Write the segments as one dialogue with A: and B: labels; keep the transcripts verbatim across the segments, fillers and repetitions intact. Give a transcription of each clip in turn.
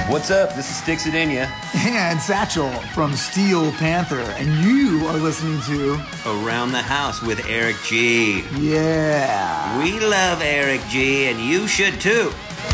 A: What's up? This is Sticks It In Ya.
B: And Satchel from Steel Panther. And you are listening to
C: Around the House with Eric G.
B: Yeah.
C: We love Eric G, and you should too.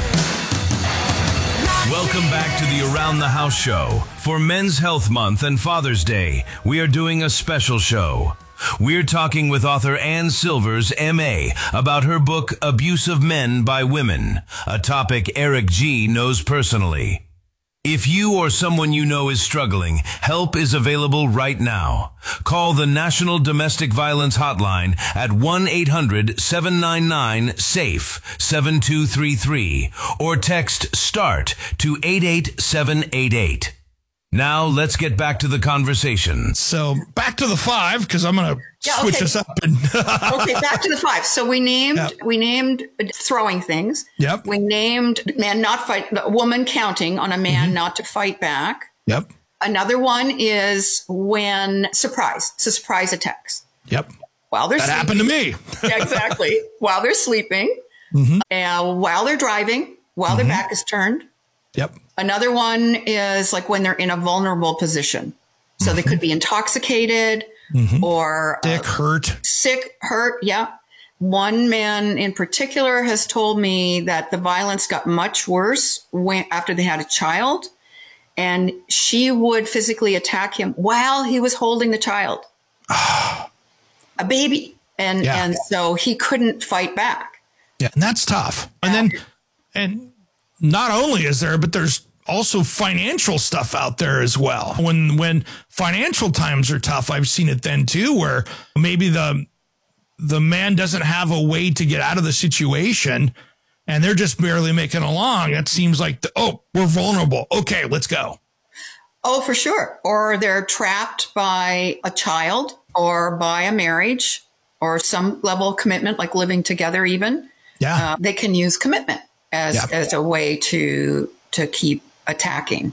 D: Welcome back to the Around the House show. For Men's Health Month and Father's Day, we are doing a special show. We're talking with author Ann Silvers, M A, about her book, Abuse of Men by Women, a topic Eric G knows personally. If you or someone you know is struggling, help is available right now. Call the National Domestic Violence Hotline at one eight hundred seven nine nine SAFE seven two three three or text START to eight eight seven eight eight. Now, let's get back to the conversation.
E: So, back to the five, because I'm going to
F: yeah,
E: switch
F: okay.
E: this up. And
F: okay, back to the five. So, we named
E: yep.
F: we named throwing things.
E: Yep.
F: We named man not fight, a woman counting on a man
E: mm-hmm.
F: not to fight back.
E: Yep.
F: Another one is when surprise, so surprise attacks.
E: Yep.
F: While they're
E: that
F: sleeping.
E: happened to me.
F: Yeah, exactly. While they're sleeping, mm-hmm. and while they're driving, while mm-hmm. their back is turned.
E: Yep.
F: Another one is like when they're in a vulnerable position. So mm-hmm. they could be intoxicated mm-hmm. or
E: sick, uh, hurt.
F: Sick, hurt. Yeah. One man in particular has told me that the violence got much worse when, after they had a child, and she would physically attack him while he was holding the child, a baby. And, yeah. and so he couldn't fight back.
E: Yeah. And that's tough. And then, and not only is there, but there's also financial stuff out there as well. When when financial times are tough, I've seen it then too, where maybe the the man doesn't have a way to get out of the situation and they're just barely making along. It seems like, the, oh, we're vulnerable. Okay, let's go.
F: Oh, for sure. Or they're trapped by a child or by a marriage or some level of commitment, like living together even.
E: Yeah.
F: Uh, they can use commitment as yeah. as a way to to keep attacking.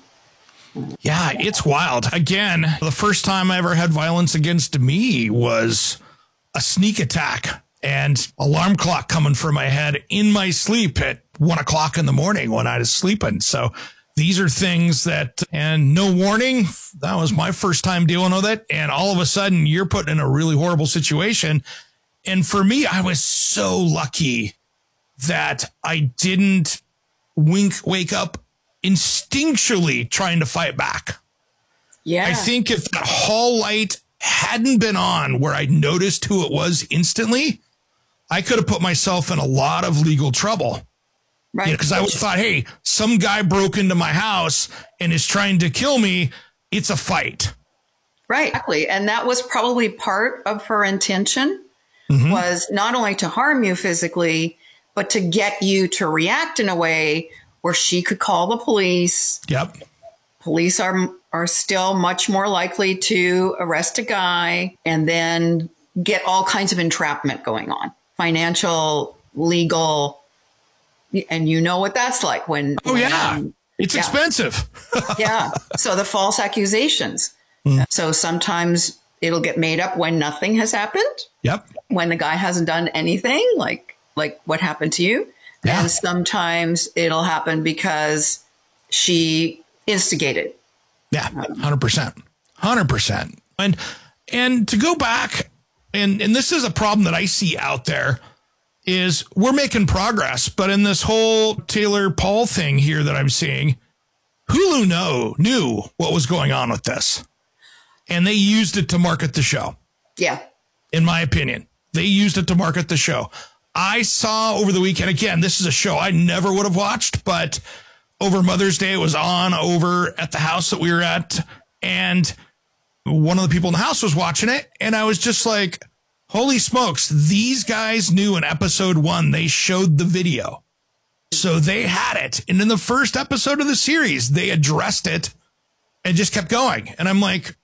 E: Yeah, it's wild. Again, the first time I ever had violence against me was a sneak attack and alarm clock coming for my head in my sleep at one o'clock in the morning when I was sleeping. So these are things that, and no warning, that was my first time dealing with it. And all of a sudden you're put in a really horrible situation. And for me, I was so lucky that I didn't wink, wake up instinctually trying to fight back.
F: Yeah.
E: I think if that hall light hadn't been on where I noticed who it was instantly, I could have put myself in a lot of legal trouble.
F: Right.
E: Because you know, I would have thought, hey, some guy broke into my house and is trying to kill me. It's a fight.
F: Right. Exactly. And that was probably part of her intention mm-hmm. was not only to harm you physically, but to get you to react in a way where she could call the police.
E: Yep.
F: Police are are still much more likely to arrest a guy and then get all kinds of entrapment going on. Financial, legal, and you know what that's like when...
E: Oh, yeah.
F: Um,
E: it's
F: yeah.
E: expensive.
F: Yeah. So the false accusations. Mm. So sometimes it'll get made up when nothing has happened.
E: Yep.
F: When the guy hasn't done anything, like like what happened to you. Yeah. And sometimes it'll happen because she instigated.
E: Yeah, one hundred percent. one hundred percent. And and to go back, and, and this is a problem that I see out there, is we're making progress. But in this whole Taylor Paul thing here that I'm seeing, Hulu know, knew what was going on with this. And they used it to market the show.
F: Yeah.
E: In my opinion. They used it to market the show. I saw over the weekend, again, this is a show I never would have watched, but over Mother's Day, it was on over at the house that we were at. And one of the people in the house was watching it. And I was just like, holy smokes, these guys knew in episode one, they showed the video. So they had it. And in the first episode of the series, they addressed it and just kept going. And I'm like,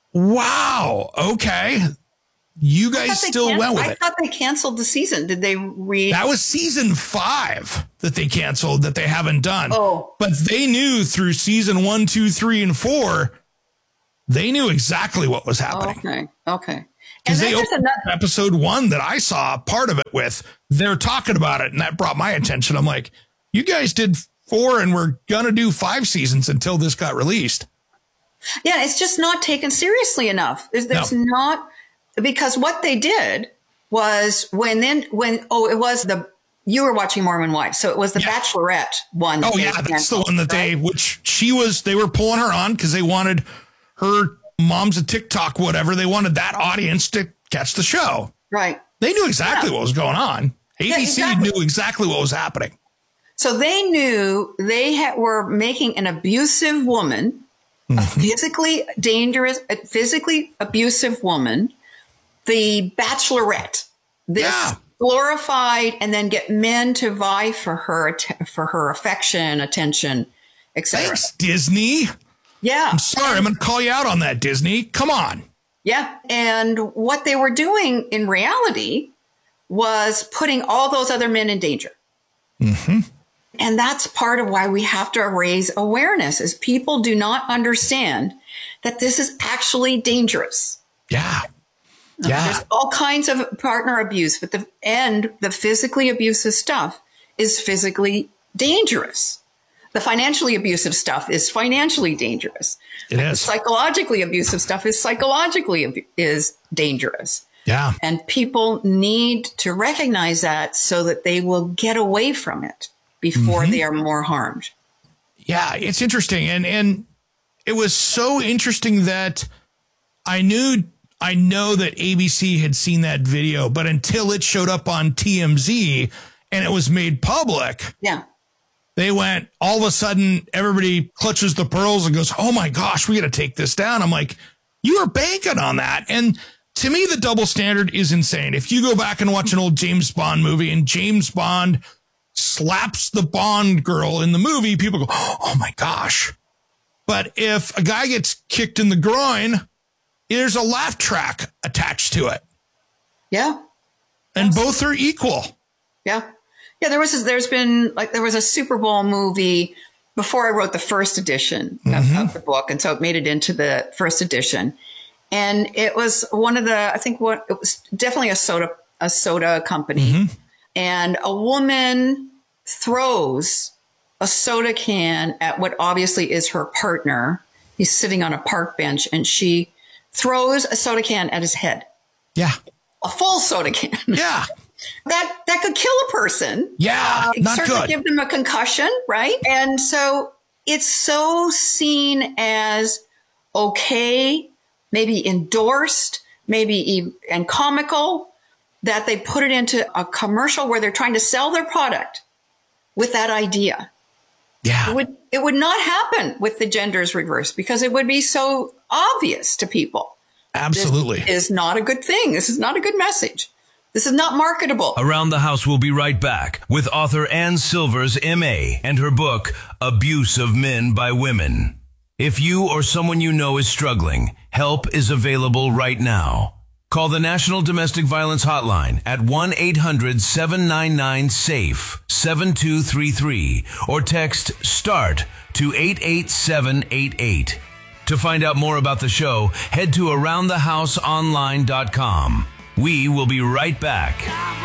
E: wow, okay. You guys still
F: can-
E: went with
F: I
E: it.
F: I thought they canceled the season. Did they read?
E: That was season five that they canceled that they haven't done.
F: Oh.
E: But they knew through season one, two, three, and four, they knew exactly what was happening.
F: Okay. Okay.
E: Because
F: And
E: they
F: then there's
E: opened
F: another.
E: episode one that I saw part of it with, they're talking about it, and that brought my attention. I'm like, you guys did four and we're going to do five seasons until this got released.
F: Yeah, it's just not taken seriously enough. There's, there's no. not, because what they did was when then, when, oh, it was the, you were watching Mormon Wives. So it was the yeah. Bachelorette one.
E: Oh, yeah. That's the one that right? they, which she was, they were pulling her on because they wanted her mom's a TikTok, whatever. They wanted that audience to catch the show. Right. They knew exactly yeah. what was going on. A B C yeah, exactly. knew exactly what was happening.
F: So they knew they had, were making an abusive woman, mm-hmm. a physically dangerous, a physically abusive woman, the Bachelorette, this yeah. glorified, and then get men to vie for her, for her affection, attention, et cetera.
E: Thanks, Disney.
F: Yeah.
E: I'm sorry. I'm going to call you out on that, Disney. Come on.
F: Yeah. And what they were doing in reality was putting all those other men in danger.
E: Mm-hmm.
F: And that's part of why we have to raise awareness, is people do not understand that this is actually dangerous.
E: Yeah. Yeah.
F: There's all kinds of partner abuse, but the and the physically abusive stuff is physically dangerous. The financially abusive stuff is financially dangerous.
E: It is.
F: The psychologically abusive stuff is psychologically ab- is dangerous.
E: Yeah.
F: And people need to recognize that so that they will get away from it before mm-hmm. they are more harmed.
E: Yeah, it's interesting. And and it was so interesting that I knew I know that A B C had seen that video, but until it showed up on T M Z and it was made public.
F: Yeah.
E: They went, all of a sudden, everybody clutches the pearls and goes, oh my gosh, we got to take this down. I'm like, you were banking on that. And to me, the double standard is insane. If you go back and watch an old James Bond movie and James Bond slaps the Bond girl in the movie, people go, oh my gosh. But if a guy gets kicked in the groin, there's a laugh track attached to it.
F: Yeah.
E: And both are equal.
F: Yeah. Yeah, there was, there's been like, there was a Super Bowl movie before I wrote the first edition mm-hmm. of, of the book. And so it made it into the first edition. And it was one of the, I think what it was definitely a soda, a soda company. Mm-hmm. And a woman throws a soda can at what obviously is her partner. He's sitting on a park bench and she throws a soda can at his head.
E: Yeah.
F: A full soda can.
E: Yeah.
F: That that could kill a person.
E: Yeah,
F: uh,
E: not
F: certainly
E: good.
F: Give them a concussion, right? And so it's so seen as okay, maybe endorsed, maybe even, and comical, that they put it into a commercial where they're trying to sell their product with that idea.
E: Yeah,
F: it would it would not happen with the genders reversed because it would be so obvious to people.
E: Absolutely,
F: this is not a good thing. This is not a good message. This is not marketable.
D: Around the House will be right back with author Ann Silvers, M A, and her book, Abuse of Men by Women. If you or someone you know is struggling, help is available right now. Call the National Domestic Violence Hotline at one eight hundred seven nine nine SAFE seven two three three or text START to eight eight seven eight eight. To find out more about the show, head to around the house online dot com. We will be right back.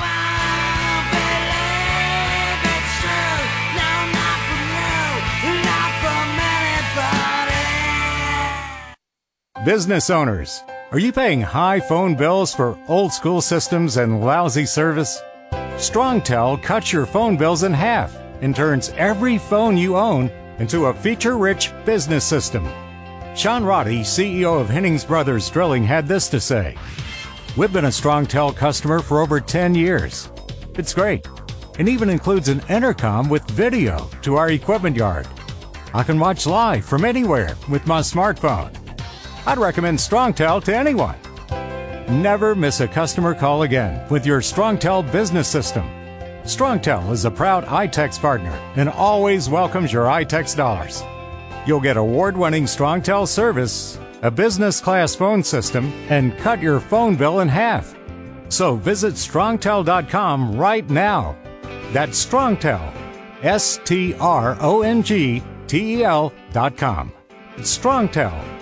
A: Business owners, are you paying high phone bills for old school systems and lousy service? StrongTel cuts your phone bills in half and turns every phone you own into a feature-rich business system. Sean Roddy, C E O of Hennings Brothers Drilling, had this to say. We've been a StrongTel customer for over ten years. It's great. It even includes an intercom with video to our equipment yard. I can watch live from anywhere with my smartphone. I'd recommend StrongTel to anyone. Never miss a customer call again with your StrongTel business system. StrongTel is a proud iTex partner and always welcomes your iTex dollars. You'll get award-winning StrongTel service, a business-class phone system, and cut your phone bill in half. So visit strongtel dot com right now. That's StrongTel, S T R O N G T E L dot com. StrongTel.